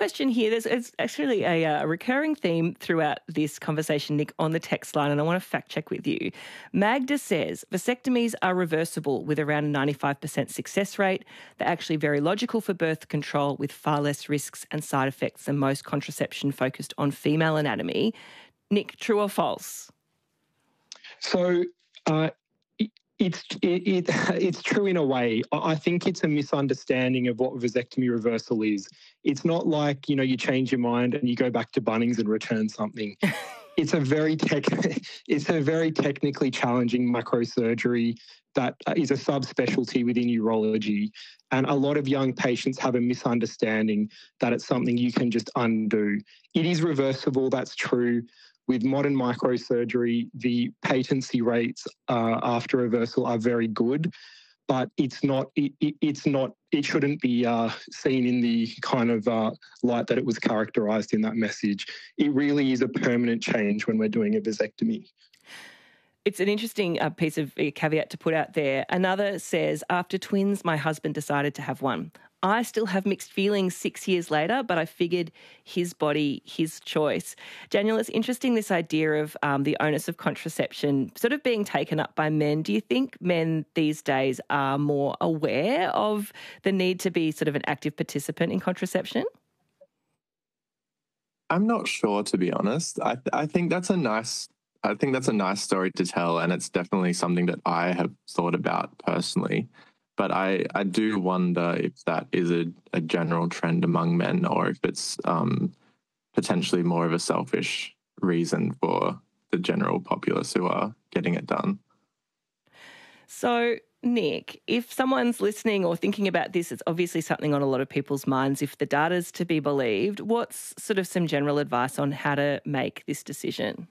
question here. It's actually a recurring theme throughout this conversation, Nick, on the text line, and I want to fact check with you. Magda says vasectomies are reversible with around a 95% success rate. They're actually very logical for birth control with far less risks and side effects than most contraception focused on female anatomy. Nick, true or false? So it's true in a way. I think it's a misunderstanding of what vasectomy reversal is. It's not like, you change your mind and you go back to Bunnings and return something. It's a very technically challenging microsurgery that is a subspecialty within urology. And a lot of young patients have a misunderstanding that it's something you can just undo. It is reversible, that's true. With modern microsurgery, the patency rates after reversal are very good, but it shouldn't be seen in the kind of light that it was characterised in that message. It really is a permanent change when we're doing a vasectomy. It's an interesting piece of caveat to put out there. Another says, after twins, my husband decided to have one. I still have mixed feelings 6 years later, but I figured his body, his choice. Daniel, it's interesting, this idea of the onus of contraception sort of being taken up by men. Do you think men these days are more aware of the need to be sort of an active participant in contraception? I'm not sure, to be honest. I think that's a nice story to tell, and it's definitely something that I have thought about personally. But I do wonder if that is a general trend among men, or if it's potentially more of a selfish reason for the general populace who are getting it done. So, Nick, if someone's listening or thinking about this, it's obviously something on a lot of people's minds. If the data's to be believed, what's sort of some general advice on how to make this decision?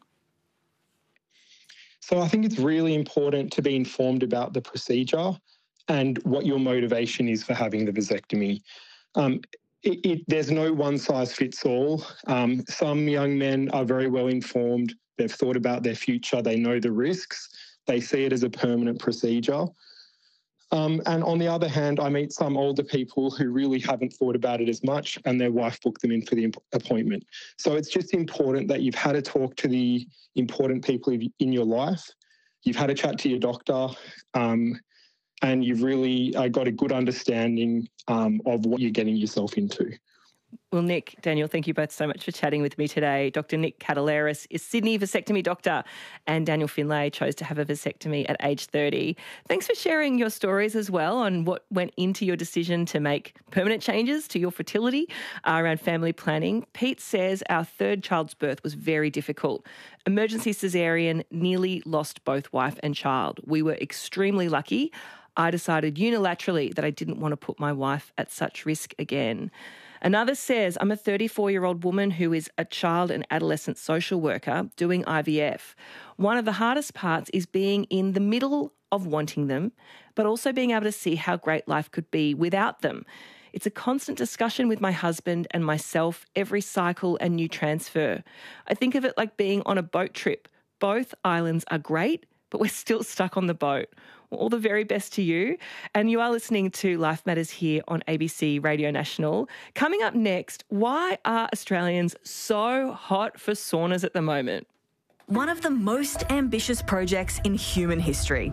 So I think it's really important to be informed about the procedure and what your motivation is for having the vasectomy. There's no one size fits all. Some young men are very well informed. They've thought about their future. They know the risks. They see it as a permanent procedure. And on the other hand, I meet some older people who really haven't thought about it as much, and their wife booked them in for the appointment. So it's just important that you've had a talk to the important people in your life. You've had a chat to your doctor, and you've really got a good understanding of what you're getting yourself into. Well, Nick, Daniel, thank you both so much for chatting with me today. Dr. Nick Cataleras is Sydney vasectomy doctor, and Daniel Finlay chose to have a vasectomy at age 30. Thanks for sharing your stories as well on what went into your decision to make permanent changes to your fertility around family planning. Pete says our third child's birth was very difficult. Emergency caesarean, nearly lost both wife and child. We were extremely lucky. I decided unilaterally that I didn't want to put my wife at such risk again. Another says, I'm a 34-year-old woman who is a child and adolescent social worker doing IVF. One of the hardest parts is being in the middle of wanting them, but also being able to see how great life could be without them. It's a constant discussion with my husband and myself every cycle and new transfer. I think of it like being on a boat trip. Both islands are great, but we're still stuck on the boat. Well, all the very best to you. And you are listening to Life Matters here on ABC Radio National. Coming up next, why are Australians so hot for saunas at the moment? One of the most ambitious projects in human history.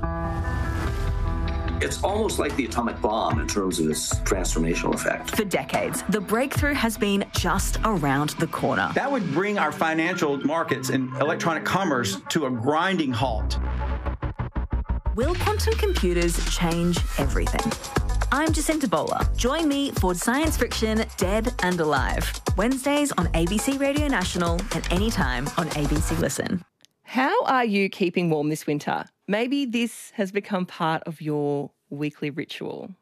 It's almost like the atomic bomb in terms of its transformational effect. For decades, the breakthrough has been just around the corner. That would bring our financial markets and electronic commerce to a grinding halt. Will quantum computers change everything? I'm Jacinta Bowler. Join me for Science Friction Dead and Alive. Wednesdays on ABC Radio National and anytime on ABC Listen. How are you keeping warm this winter? Maybe this has become part of your weekly ritual.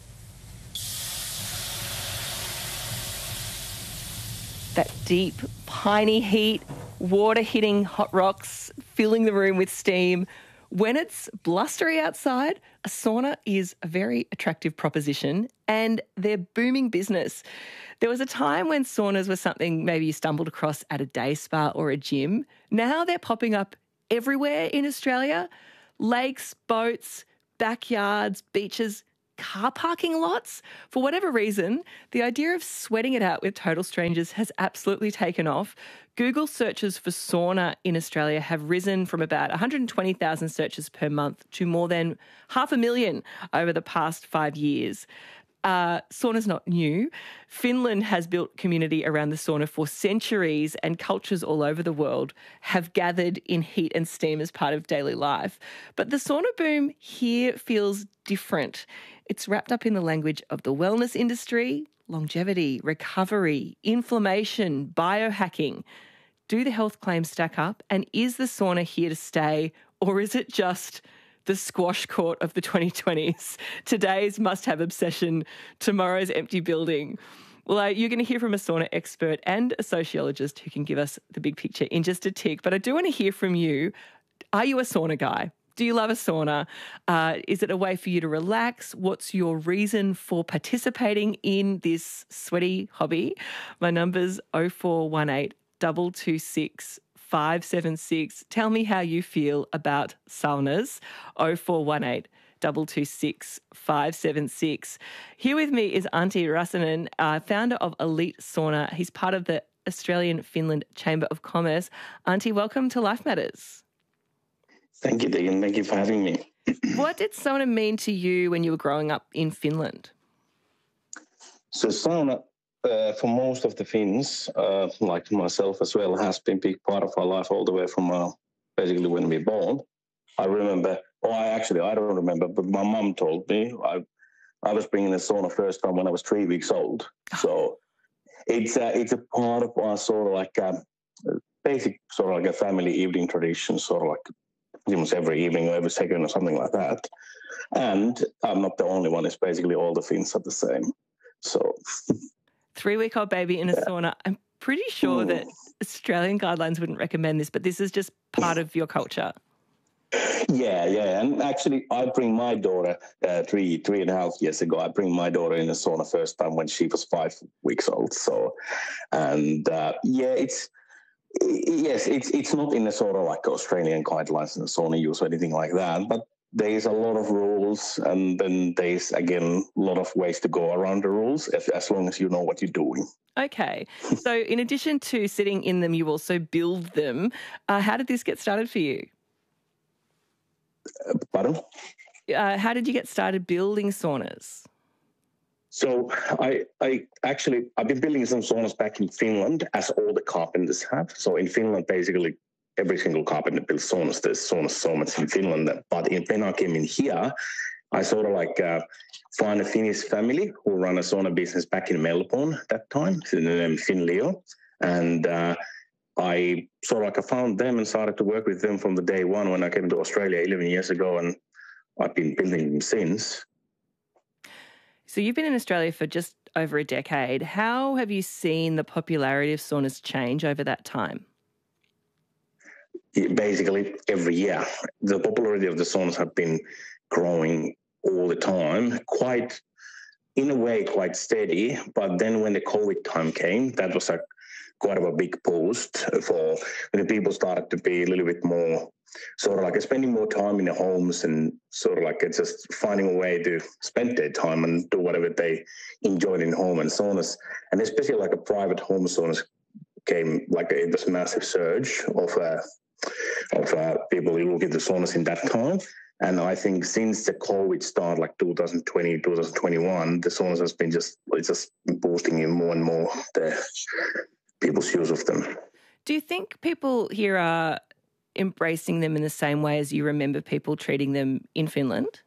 That deep, piney heat, water hitting hot rocks, filling the room with steam. When it's blustery outside, a sauna is a very attractive proposition and they're booming business. There was a time when saunas were something maybe you stumbled across at a day spa or a gym. Now they're popping up everywhere in Australia. Lakes, boats, backyards, beaches. car parking lots. For whatever reason, the idea of sweating it out with total strangers has absolutely taken off. Google searches for sauna in Australia have risen from about 120,000 searches per month to more than 500,000 over the past 5 years. Sauna's not new. Finland has built community around the sauna for centuries, and cultures all over the world have gathered in heat and steam as part of daily life. But the sauna boom here feels different. It's wrapped up in the language of the wellness industry, longevity, recovery, inflammation, biohacking. Do the health claims stack up? And is the sauna here to stay, or is it just the squash court of the 2020s? Today's must-have obsession, tomorrow's empty building. Well, you're going to hear from a sauna expert and a sociologist who can give us the big picture in just a tick. But I do want to hear from you. Are you a sauna guy? Do you love a sauna? Is it a way for you to relax? What's your reason for participating in this sweaty hobby? My number's 0418 226 576. Tell me how you feel about saunas. 0418 226 576. Here with me is Antti Räsänen, founder of Elite Sauna. He's part of the Australian-Finland Chamber of Commerce. Antti, welcome to Life Matters. Thank you, Deegan. Thank you for having me. What did sauna mean to you when you were growing up in Finland? So sauna, for most of the Finns, like myself as well, has been a big part of our life all the way from basically when we were born. I remember, I don't remember, but my mum told me I was bringing the sauna first time when I was 3 weeks old. So it's a part of our sort of like a basic sort of like a family evening tradition, sort of like almost every evening or every second or something like that. And I'm not the only one. It's basically all the Finns are the same. So 3-week-old baby in a sauna. I'm pretty sure that Australian guidelines wouldn't recommend this, but this is just part of your culture. Yeah. And actually, I bring my daughter 3.5 years ago. I bring my daughter in the sauna first time when she was 5 weeks old. So, and it's not in the sort of like Australian guidelines in the sauna use or anything like that, but there's a lot of rules, and then there's, again, a lot of ways to go around the rules as long as you know what you're doing. Okay. So in addition to sitting in them, you also build them. How did this get started for you? Pardon? How did you get started building saunas? So I've been building some saunas back in Finland, as all the carpenters have. So in Finland, basically, every single carpenter builds saunas. There's saunas so much in Finland. But when I came in here, I sort of like found a Finnish family who run a sauna business back in Melbourne that time, Finleo. And I sort of like found them and started to work with them from the day one when I came to Australia 11 years ago. And I've been building them since. So you've been in Australia for just over a decade. How have you seen the popularity of saunas change over that time? Basically, every year. The popularity of the saunas have been growing all the time, in a way, quite steady. But then when the COVID time came, that was quite a big boost for when the people started to be a little bit more sort of like spending more time in their homes and sort of like just finding a way to spend their time and do whatever they enjoyed in home. And saunas, and especially like a private home saunas, came like it was a massive surge of people who look at the saunas in that time. And I think since the COVID started, like 2020, 2021, the saunas has been just boosting in more and more the people's use of them. Do you think people here are embracing them in the same way as you remember people treating them in Finland?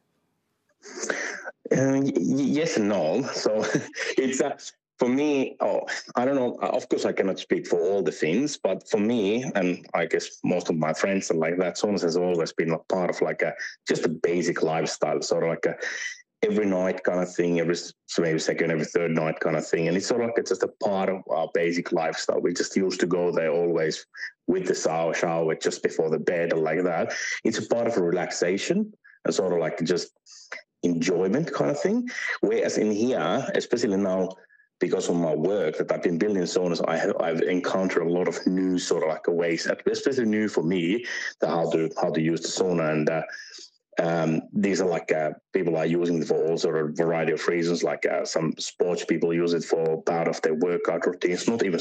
Yes and no. So it's for me, I don't know. Of course, I cannot speak for all the Finns, but for me, and I guess most of my friends are like that, saunas has always been a part of like just a basic lifestyle, sort of like every night kind of thing, every second, every third night kind of thing. And it's sort of like it's just a part of our basic lifestyle. We just used to go there always with the shower just before the bed or like that. It's a part of a relaxation and sort of like just enjoyment kind of thing. Whereas in here, especially now, because of my work that I've been building saunas, I've encountered a lot of new sort of like ways, especially new for me, how to use the sauna. These are like people are using it for all sort of variety of reasons, like some sports people use it for part of their workout routines, not even